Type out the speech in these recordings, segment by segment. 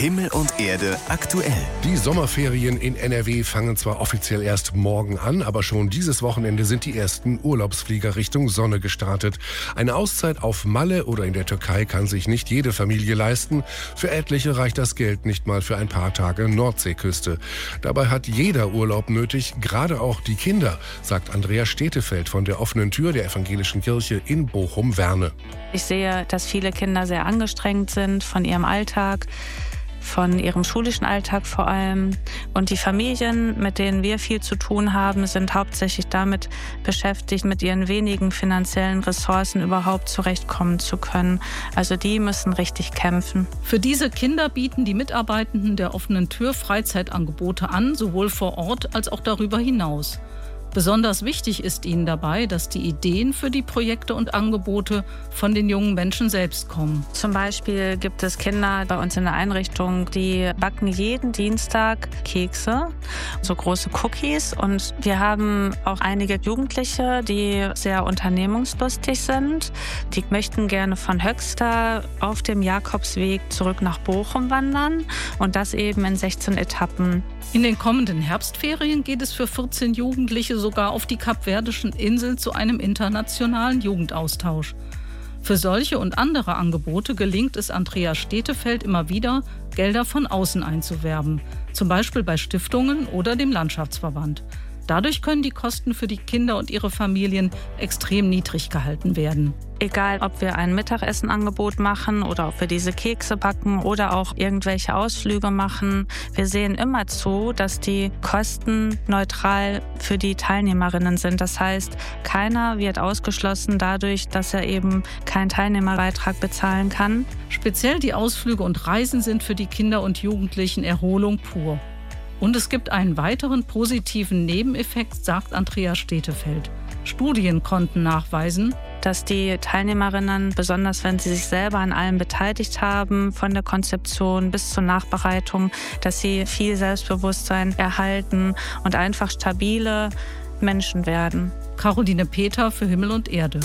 Himmel und Erde aktuell. Die Sommerferien in NRW fangen zwar offiziell erst morgen an, aber schon dieses Wochenende sind die ersten Urlaubsflieger Richtung Sonne gestartet. Eine Auszeit auf Malle oder in der Türkei kann sich nicht jede Familie leisten. Für etliche reicht das Geld nicht mal für ein paar Tage Nordseeküste. Dabei hat jeder Urlaub nötig, gerade auch die Kinder, sagt Andrea Stetefeld von der offenen Tür der evangelischen Kirche in Bochum-Werne. Ich sehe, dass viele Kinder sehr angestrengt sind von ihrem Alltag, von ihrem schulischen Alltag vor allem. Und die Familien, mit denen wir viel zu tun haben, sind hauptsächlich damit beschäftigt, mit ihren wenigen finanziellen Ressourcen überhaupt zurechtkommen zu können. Also die müssen richtig kämpfen. Für diese Kinder bieten die Mitarbeitenden der offenen Tür Freizeitangebote an, sowohl vor Ort als auch darüber hinaus. Besonders wichtig ist ihnen dabei, dass die Ideen für die Projekte und Angebote von den jungen Menschen selbst kommen. Zum Beispiel gibt es Kinder bei uns in der Einrichtung, die backen jeden Dienstag Kekse, so große Cookies. Und wir haben auch einige Jugendliche, die sehr unternehmungslustig sind. Die möchten gerne von Höxter auf dem Jakobsweg zurück nach Bochum wandern und das eben in 16 Etappen. In den kommenden Herbstferien geht es für 14 Jugendliche sogar auf die kapverdischen Inseln zu einem internationalen Jugendaustausch. Für solche und andere Angebote gelingt es Andrea Stetefeld immer wieder, Gelder von außen einzuwerben, zum Beispiel bei Stiftungen oder dem Landschaftsverband. Dadurch können die Kosten für die Kinder und ihre Familien extrem niedrig gehalten werden. Egal, ob wir ein Mittagessenangebot machen oder ob wir diese Kekse backen oder auch irgendwelche Ausflüge machen, wir sehen immer zu, dass die Kosten neutral für die Teilnehmerinnen sind. Das heißt, keiner wird ausgeschlossen dadurch, dass er eben keinen Teilnehmerbeitrag bezahlen kann. Speziell die Ausflüge und Reisen sind für die Kinder und Jugendlichen Erholung pur. Und es gibt einen weiteren positiven Nebeneffekt, sagt Andrea Stetefeld. Studien konnten nachweisen, dass die Teilnehmerinnen, besonders wenn sie sich selber an allem beteiligt haben, von der Konzeption bis zur Nachbereitung, dass sie viel Selbstbewusstsein erhalten und einfach stabile Menschen werden. Caroline Peter für Himmel und Erde.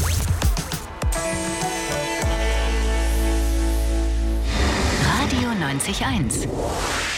Radio 90.1